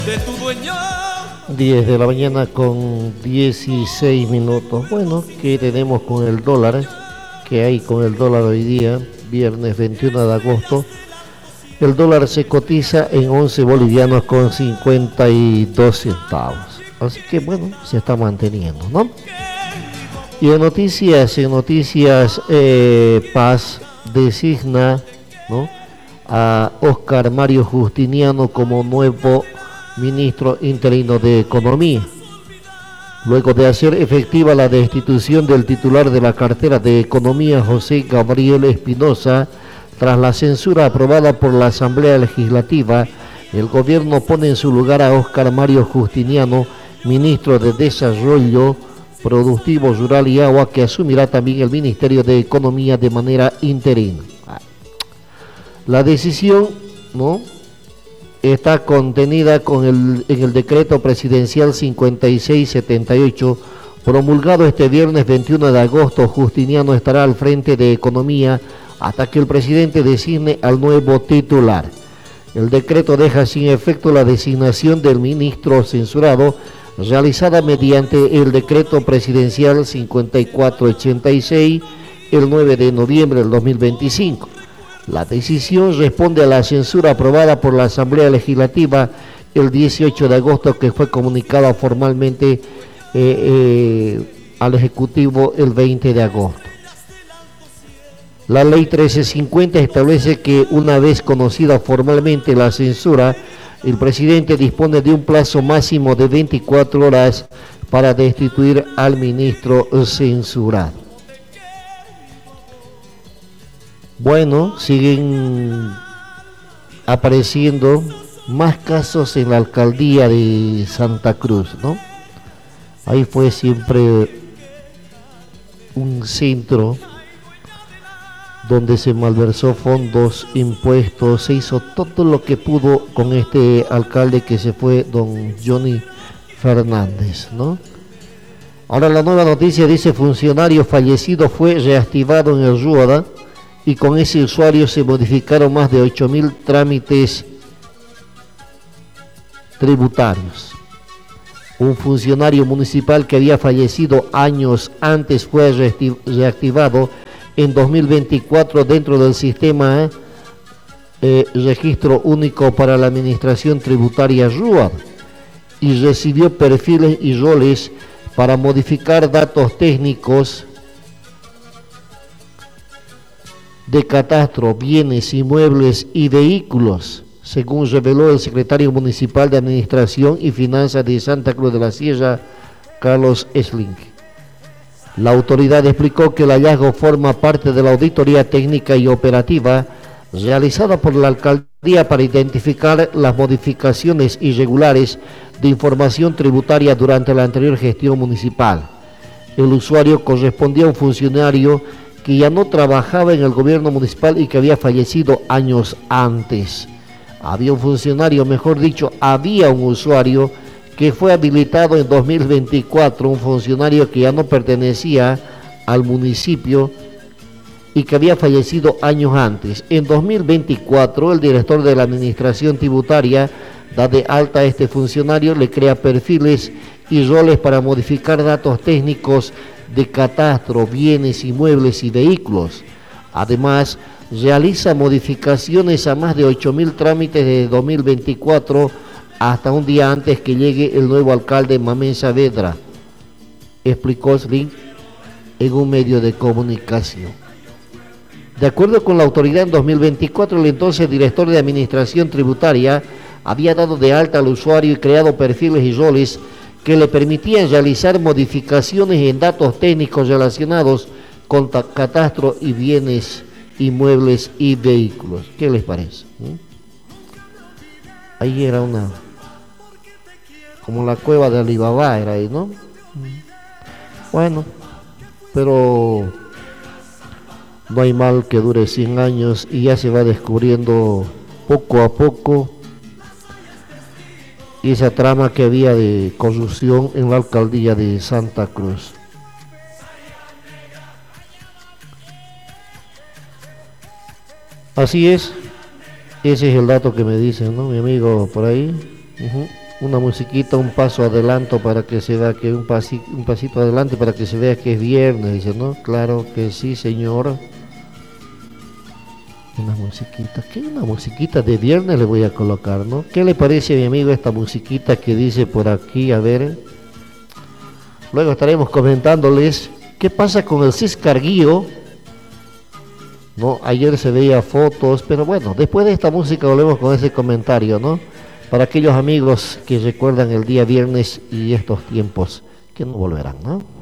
de tu dueño. 10 de la mañana con 16 minutos. Bueno, ¿qué tenemos con el dólar? ¿Qué hay con el dólar hoy día? Viernes 21 de agosto. El dólar se cotiza en 11 bolivianos con 52 centavos. Así que bueno, se está manteniendo, ¿no? Y en noticias, Paz designa, ¿no?, a Oscar Mario Justiniano como nuevo ministro interino de Economía, luego de hacer efectiva la destitución del titular de la cartera de Economía, José Gabriel Espinosa, tras la censura aprobada por la Asamblea Legislativa. El gobierno pone en su lugar a Oscar Mario Justiniano, ministro de Desarrollo Productivo, Rural y Agua, que asumirá también el Ministerio de Economía de manera interina. La decisión, ¿no?, está contenida en el decreto presidencial 5678, promulgado este viernes 21 de agosto. Justiniano estará al frente de Economía hasta que el presidente designe al nuevo titular. El decreto deja sin efecto la designación del ministro censurado, realizada mediante el decreto presidencial 5486, el 9 de noviembre del 2025. La decisión responde a la censura aprobada por la Asamblea Legislativa el 18 de agosto, que fue comunicada formalmente al Ejecutivo el 20 de agosto. La ley 1350 establece que una vez conocida formalmente la censura, el presidente dispone de un plazo máximo de 24 horas para destituir al ministro censurado. Bueno, siguen apareciendo más casos en la alcaldía de Santa Cruz, ¿no? Ahí fue siempre un centro donde se malversó fondos, impuestos, se hizo todo lo que pudo con este alcalde que se fue, don Johnny Fernández, ¿no? Ahora la nueva noticia dice: funcionario fallecido fue reactivado en el Rueda, y con ese usuario se modificaron más de 8.000 trámites tributarios. Un funcionario municipal que había fallecido años antes fue reactivado en 2024 dentro del sistema Registro Único para la Administración Tributaria RUAD, y recibió perfiles y roles para modificar datos técnicos de catastro, bienes, inmuebles y vehículos, según reveló el secretario municipal de Administración y Finanzas de Santa Cruz de la Sierra, Carlos Esling. La autoridad explicó que el hallazgo forma parte de la auditoría técnica y operativa realizada por la alcaldía para identificar las modificaciones irregulares de información tributaria durante la anterior gestión municipal. El usuario correspondía a un funcionario que ya no trabajaba en el gobierno municipal y que había fallecido años antes. Había un usuario que fue habilitado en 2024, un funcionario que ya no pertenecía al municipio y que había fallecido años antes. En 2024, el director de la Administración Tributaria da de alta a este funcionario, le crea perfiles y roles para modificar datos técnicos de catastro, bienes, inmuebles y vehículos. Además, realiza modificaciones a más de 8.000 trámites desde 2024 hasta un día antes que llegue el nuevo alcalde Mamén Saavedra, explicó Sling en un medio de comunicación. De acuerdo con la autoridad, en 2024 el entonces director de Administración Tributaria había dado de alta al usuario y creado perfiles y roles que le permitían realizar modificaciones en datos técnicos relacionados con catastro y bienes, inmuebles y vehículos. ¿Qué les parece? Ahí era como la cueva de Alibaba era ahí, ¿no? Bueno, pero no hay mal que dure 100 años y ya se va descubriendo poco a poco esa trama que había de corrupción en la alcaldía de Santa Cruz. Así es, ese es el dato que me dicen, ¿no? Mi amigo por ahí. una musiquita, un paso adelanto para que se vea que un pasito adelante para que se vea que es viernes, dice, ¿no? Claro que sí, señor. Una musiquita, ¿qué? Una musiquita de viernes le voy a colocar, ¿no? ¿Qué le parece a mi amigo esta musiquita que dice por aquí? A ver, luego estaremos comentándoles qué pasa con el Ciscarguío, ¿no? Ayer se veía fotos, pero bueno, después de esta música volvemos con ese comentario, ¿no? Para aquellos amigos que recuerdan el día viernes y estos tiempos que no volverán, ¿no?